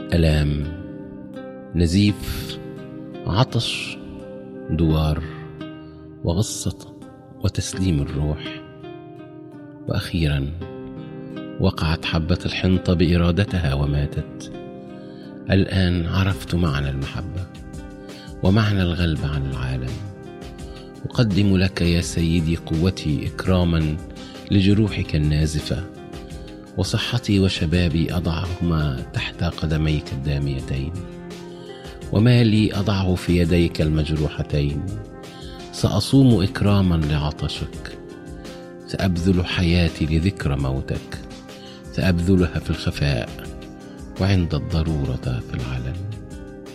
ألام، نزيف، عطش، دوار، وغصة، وتسليم الروح. وأخيرا وقعت حبة الحنطة بإرادتها وماتت. الآن عرفت معنى المحبة ومعنى الغلب عن العالم. أقدم لك يا سيدي قوتي إكراما لجروحك النازفة، وصحتي وشبابي أضعهما تحت قدميك الداميتين، ومالي أضعه في يديك المجروحتين. سأصوم إكراما لعطشك، سأبذل حياتي لذكرى موتك، سأبذلها في الخفاء وعند الضرورة في العلن.